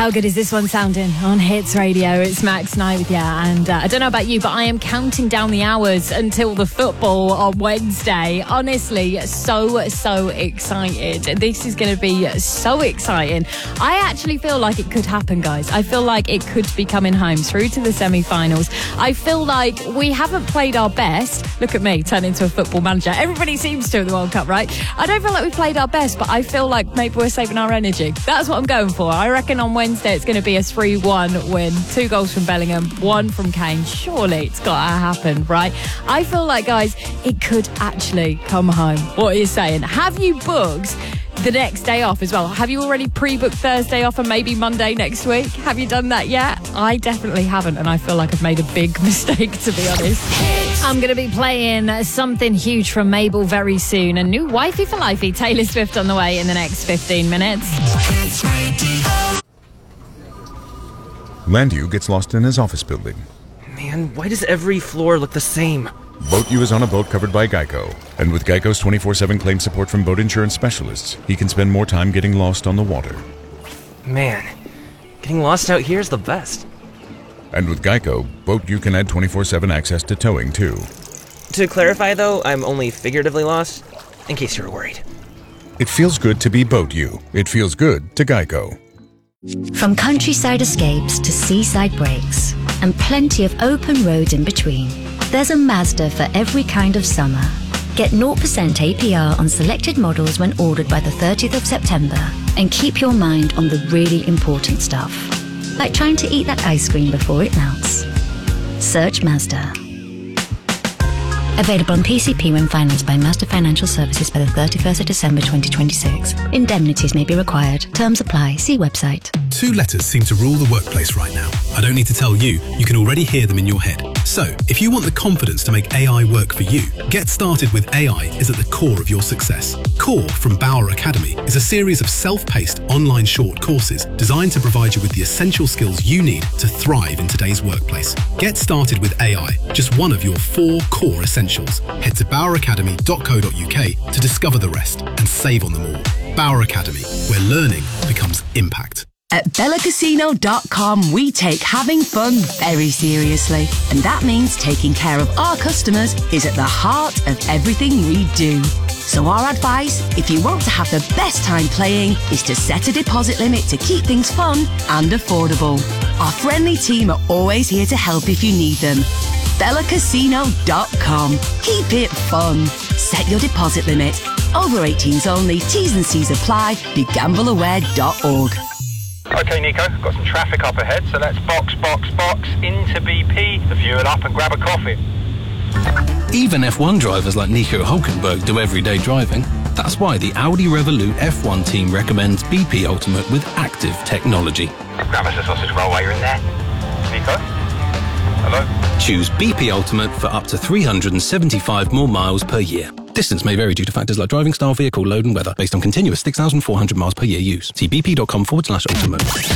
How good is this one sounding on Hits Radio? It's Max Knight with you, and I don't know about you, but I am counting down the hours until the football on Wednesday. Honestly, so excited. This is going to be so exciting. I actually feel like it could happen, guys. I feel like it could be coming home through to the semi-finals. I feel like we haven't played our best. Look at me, turn into a football manager. Everybody seems to in the World Cup, right? I don't feel like we've played our best, but I feel like maybe we're saving our energy. That's what I'm going for. I reckon on Wednesday it's going to be a 3-1 win. 2 goals from Bellingham, 1 from Kane. Surely it's got to happen, right? I feel like, guys, it could actually come home. What are you saying? Have you booked the next day off as well? Have you already pre-booked Thursday off and maybe Monday next week? Have you done that yet? I definitely haven't, and I feel like I've made a big mistake, to be honest. I'm going to be playing something huge from Mabel very soon. A new wifey for lifey, Taylor Swift, on the way in the next 15 minutes. Landu gets lost in his office building. Man, why does every floor look the same? Boat U is on a boat covered by Geico. And with Geico's 24/7 claim support from boat insurance specialists, he can spend more time getting lost on the water. Man, getting lost out here is the best. And with Geico, Boat U can add 24/7 access to towing, too. To clarify, though, I'm only figuratively lost, in case you were worried. It feels good to be Boat U. It feels good to Geico. From countryside escapes to seaside breaks, and plenty of open roads in between, there's a Mazda for every kind of summer. Get 0% APR on selected models when ordered by the 30th of September, and keep your mind on the really important stuff, like trying to eat that ice cream before it melts. Search Mazda. Available on PCP when financed by Mazda Financial Services by the 31st of December 2026. Indemnities may be required. Terms apply. See website. 2 letters seem to rule the workplace right now. I don't need to tell you, you can already hear them in your head. So, if you want the confidence to make AI work for you, Get Started with AI is at the core of your success. Core from Bauer Academy is a series of self-paced online short courses designed to provide you with the essential skills you need to thrive in today's workplace. Get Started with AI, just one of your 4 core essentials. Head to boweracademy.co.uk to discover the rest and save on them all. Bauer Academy, where learning becomes impact. At BellaCasino.com, we take having fun very seriously. And that means taking care of our customers is at the heart of everything we do. So our advice, if you want to have the best time playing, is to set a deposit limit to keep things fun and affordable. Our friendly team are always here to help if you need them. BellaCasino.com. Keep it fun. Set your deposit limit. Over 18s only. T's and C's apply. BeGambleAware.org. OK, Nico, got some traffic up ahead, so let's box into BP to fuel up and grab a coffee. Even F1 drivers like Nico Hülkenberg do everyday driving. That's why the Audi Revolut F1 team recommends BP Ultimate with active technology. Grab us a sausage roll while you're in there. Nico? Hello? Choose BP Ultimate for up to 375 more miles per year. Distance may vary due to factors like driving style, vehicle load and weather, based on continuous 6,400 miles per year use. See bp.com/ultimate.